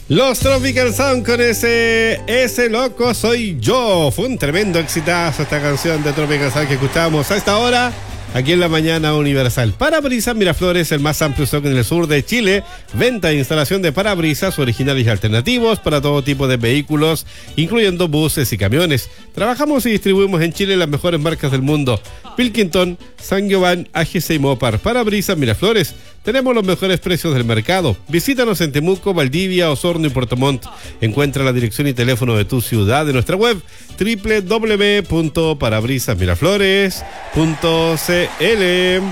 Los Tropical Sound con ese loco soy yo. Fue un tremendo exitazo esta canción de Tropical Sound que escuchábamos a esta hora aquí en la mañana Universal. Parabrisas Miraflores, el más amplio stock en el sur de Chile. Venta e instalación de parabrisas originales y alternativos para todo tipo de vehículos, incluyendo buses y camiones. Trabajamos y distribuimos en Chile las mejores marcas del mundo: Pilkington, San Giovanni, AGC y Mopar. Parabrisas Miraflores. Tenemos los mejores precios del mercado. Visítanos en Temuco, Valdivia, Osorno y Puerto Montt. Encuentra la dirección y teléfono de tu ciudad en nuestra web www.parabrisasmiraflores.cl.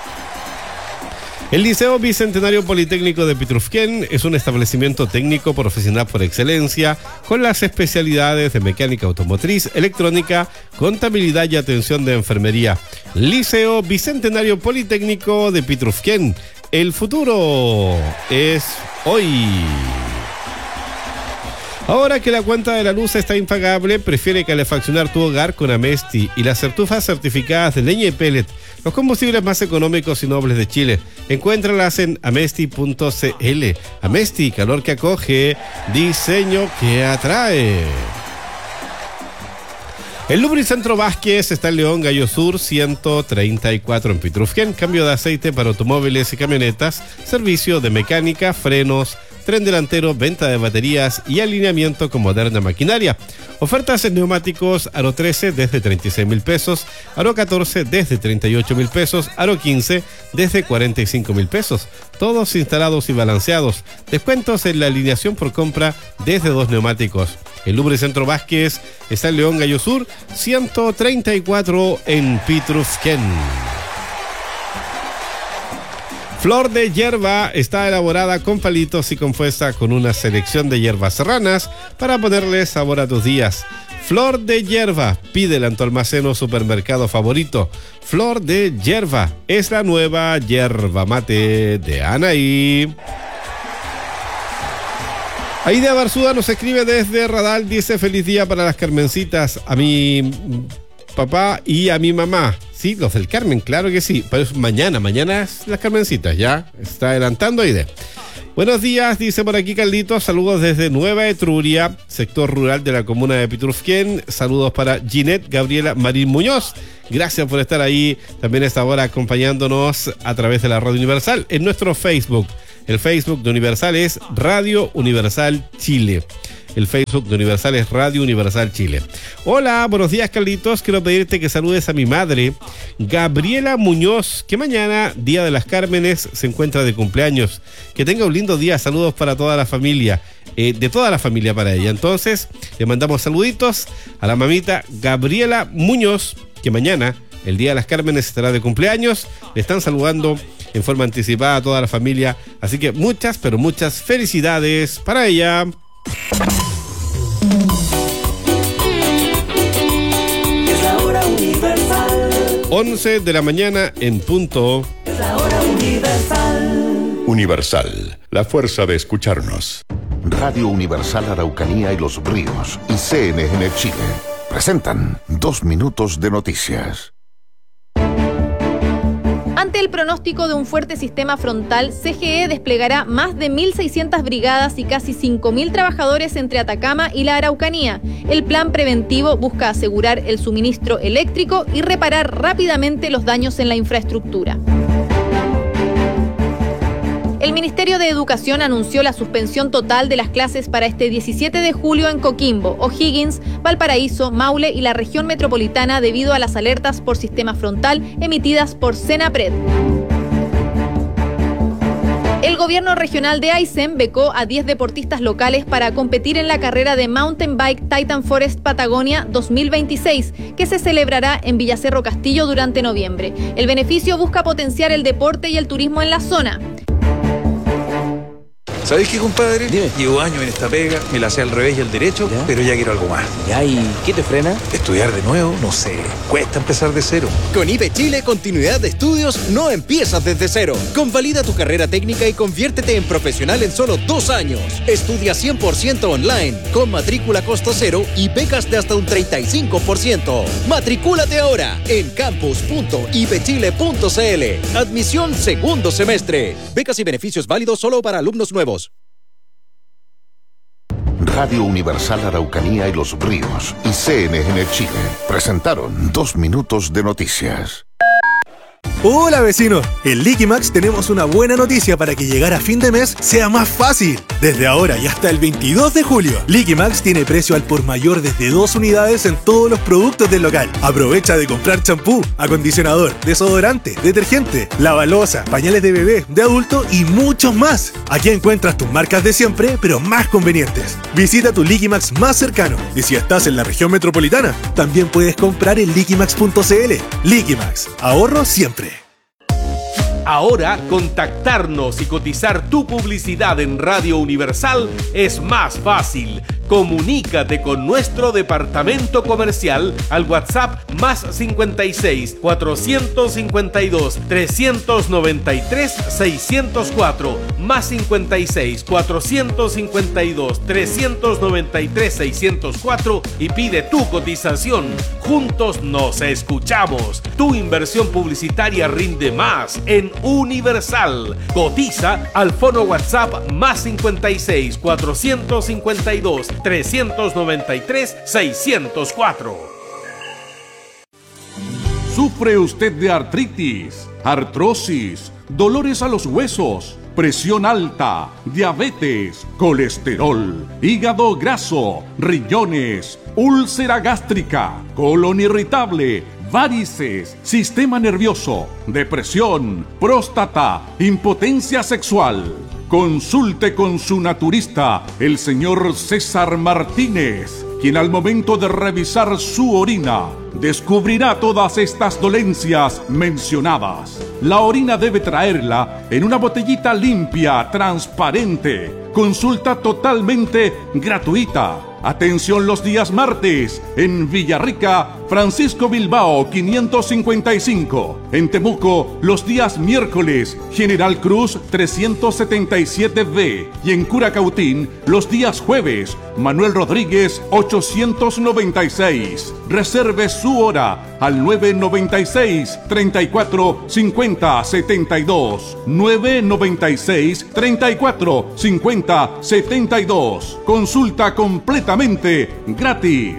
El Liceo Bicentenario Politécnico de Pitrufquén es un establecimiento técnico profesional por excelencia con las especialidades de mecánica automotriz, electrónica, contabilidad y atención de enfermería. Liceo Bicentenario Politécnico de Pitrufquén. El futuro es hoy. Ahora que la cuenta de la luz está impagable, prefiere calefaccionar tu hogar con Amesti y las certufas certificadas de leña y pellet, los combustibles más económicos y nobles de Chile. Encuéntralas en amesti.cl. Amesti, calor que acoge, diseño que atrae. El Lubricentro Vázquez está en León, Gallo Sur 134 en Pitrufquén. Cambio de aceite para automóviles y camionetas, servicio de mecánica, frenos, tren delantero, venta de baterías y alineamiento con moderna maquinaria. Ofertas en neumáticos Aro 13 desde 36,000 pesos, Aro 14 desde 38,000 pesos, Aro 15 desde 45,000 pesos. Todos instalados y balanceados. Descuentos en la alineación por compra desde 2 neumáticos. El Lubricentro Vázquez está en León, Gallo Sur 134 en Pitrufquén. Flor de Hierba está elaborada con palitos y compuesta con una selección de hierbas serranas para ponerle sabor a tus días. Flor de Hierba, pídela en tu almacén o supermercado favorito. Flor de Hierba es la nueva yerba mate de Anaí. Aida Barzúa nos escribe desde Radal, dice: feliz día para las Carmencitas, a mi papá y a mi mamá. Sí, los del Carmen, claro que sí, pero es mañana es las Carmencitas, ya está adelantando Aida. Buenos días, dice por aquí Carlitos, saludos desde Nueva Etruria, sector rural de la comuna de Pitrufquén. Saludos para Ginette Gabriela Marín Muñoz. Gracias por estar ahí también a esta hora acompañándonos a través de la Radio Universal en nuestro Facebook. El Facebook de Universal es Radio Universal Chile. El Facebook de Universal es Radio Universal Chile. Hola, buenos días, Carlitos. Quiero pedirte que saludes a mi madre, Gabriela Muñoz, que mañana, Día de las Cármenes, se encuentra de cumpleaños. Que tenga un lindo día. Saludos para toda la familia. De toda la familia para ella. Entonces, le mandamos saluditos a la mamita Gabriela Muñoz, que mañana, el Día de las Cármenes, estará de cumpleaños. Le están saludando en forma anticipada a toda la familia. Así que muchas, pero muchas felicidades para ella. Es la hora Universal. 11 de la mañana en punto. Es la hora Universal. Universal, la fuerza de escucharnos. Radio Universal Araucanía y Los Ríos y CNN Chile presentan 2 minutos de noticias. Ante el pronóstico de un fuerte sistema frontal, CGE desplegará más de 1.600 brigadas y casi 5.000 trabajadores entre Atacama y la Araucanía. El plan preventivo busca asegurar el suministro eléctrico y reparar rápidamente los daños en la infraestructura. El Ministerio de Educación anunció la suspensión total de las clases para este 17 de julio en Coquimbo, O'Higgins, Valparaíso, Maule y la región metropolitana debido a las alertas por sistema frontal emitidas por Senapred. El gobierno regional de Aysén becó a 10 deportistas locales para competir en la carrera de Mountain Bike Titan Forest Patagonia 2026, que se celebrará en Villacerro Castillo durante noviembre. El beneficio busca potenciar el deporte y el turismo en la zona. ¿Sabés qué, compadre? Dime. Llevo años en esta pega, me la sé al revés y al derecho, ¿Ya? pero ya quiero algo más. Ya, ¿y qué te frena? Estudiar de nuevo, no sé, cuesta empezar de cero. Con IBE Chile, continuidad de estudios no empiezas desde cero. Convalida tu carrera técnica y conviértete en profesional en solo 2 años. Estudia 100% online, con matrícula costo cero y becas de hasta un 35%. Matricúlate ahora en campus.ibechile.cl. Admisión segundo semestre. Becas y beneficios válidos solo para alumnos nuevos. Radio Universal Araucanía y Los Ríos y CNN Chile presentaron 2 minutos de noticias. Hola vecinos, en Liquimax tenemos una buena noticia para que llegar a fin de mes sea más fácil. Desde ahora y hasta el 22 de julio, Liquimax tiene precio al por mayor desde 2 unidades en todos los productos del local. Aprovecha de comprar champú, acondicionador, desodorante, detergente, lavaloza, pañales de bebé, de adulto y muchos más. Aquí encuentras tus marcas de siempre, pero más convenientes. Visita tu Liquimax más cercano y si estás en la región metropolitana, también puedes comprar en liquimax.cl. Liquimax, ahorro siempre. Ahora, contactarnos y cotizar tu publicidad en Radio Universal es más fácil. Comunícate con nuestro departamento comercial al WhatsApp más 56 452 393 604 más 56 452 393 604 y pide tu cotización. Juntos nos escuchamos. Tu inversión publicitaria rinde más en Universal. Cotiza al fono WhatsApp más 56 452 393 604. ¿Sufre usted de artritis, artrosis, dolores a los huesos, presión alta, diabetes, colesterol, hígado graso, riñones, úlcera gástrica, colon irritable, varices, sistema nervioso, depresión, próstata, impotencia sexual? Consulte con su naturista, el señor César Martínez, quien al momento de revisar su orina descubrirá todas estas dolencias mencionadas. La orina debe traerla en una botellita limpia, transparente. Consulta totalmente gratuita. Atención los días martes en Villarrica, Francisco Bilbao 555. En Temuco los días miércoles, General Cruz 377B. Y en Curacautín los días jueves, Manuel Rodríguez 896. Reserve su hora al 996 34 50 72. 996 34 50 72. Consulta completamente gratis.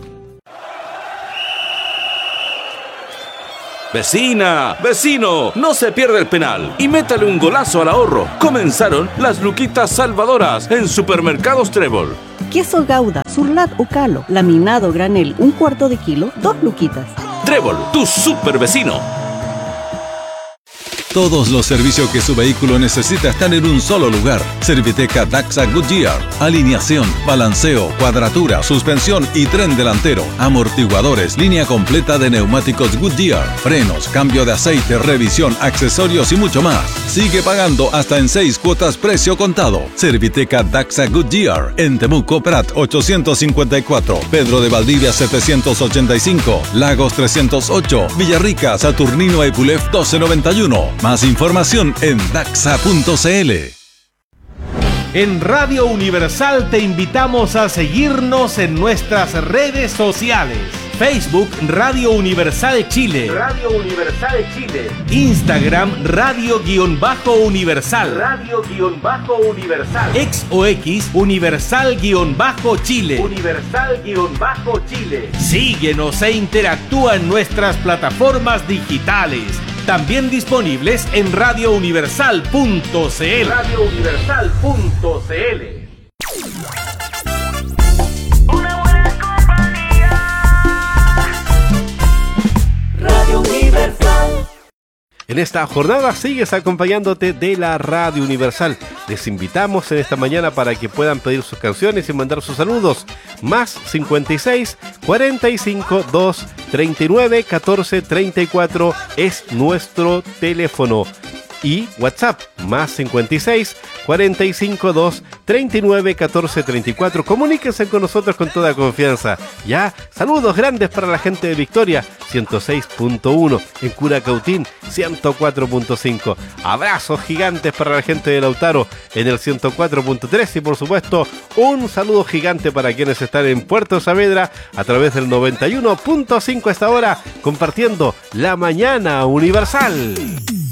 Vecina, vecino, no se pierda el penal y métale un golazo al ahorro. Comenzaron las luquitas salvadoras en Supermercados Trébol. Queso Gouda, Surlat o Calo, laminado granel, 1/4 de kilo, 2 luquitas. Trébol, tu super vecino. Todos los servicios que su vehículo necesita están en un solo lugar. Serviteca Daxa Goodyear. Alineación, balanceo, cuadratura, suspensión y tren delantero. Amortiguadores, línea completa de neumáticos Goodyear. Frenos, cambio de aceite, revisión, accesorios y mucho más. Sigue pagando hasta en 6 cuotas precio contado. Serviteca Daxa Goodyear. En Temuco, Prat 854. Pedro de Valdivia 785. Lagos 308. Villarrica, Saturnino Epulef 1291. Más información en daxa.cl. En Radio Universal te invitamos a seguirnos en nuestras redes sociales. Facebook Radio Universal Chile. Radio Universal Chile. Instagram Radio-Universal. Radio-Universal. X o X Universal-Chile. Universal-Chile. Síguenos e interactúa en nuestras plataformas digitales. También disponibles en radiouniversal.cl. radiouniversal.cl. Radio Universal. En esta jornada sigues acompañándote de la Radio Universal. Les invitamos en esta mañana para que puedan pedir sus canciones y mandar sus saludos. Más 56 45 2 39 14 34 es nuestro teléfono. Y WhatsApp, más 56 45 2 39 14 34. Comuníquense con nosotros con toda confianza. Ya, saludos grandes para la gente de Victoria, 106.1, en Curacautín, 104.5. Abrazos gigantes para la gente de Lautaro, en el 104.3. Y por supuesto, un saludo gigante para quienes están en Puerto Saavedra, a través del 91.5 a esta hora, compartiendo la mañana universal.